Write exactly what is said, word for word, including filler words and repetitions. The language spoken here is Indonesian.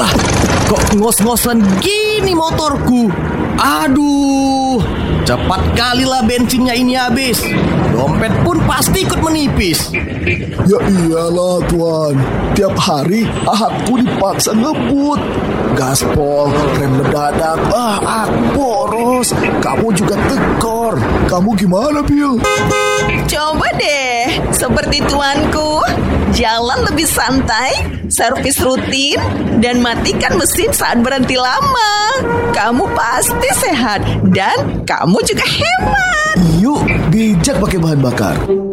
Lah, kok ngos-ngosan gini motorku? Aduh, cepat kali lah bensinnya ini habis. Dompet pun pasti ikut menipis. Ya iyalah tuan, tiap hari aku dipaksa ngebut. Gaspol, rem mendadak, ah aku boros. Kamu juga tekor. Kamu gimana, Bil? Coba deh, seperti tuanku, jalan lebih santai, servis rutin, dan matikan mesin saat berhenti lama. Kamu pasti sehat dan kamu juga hemat. Yuk, bijak pakai bahan bakar.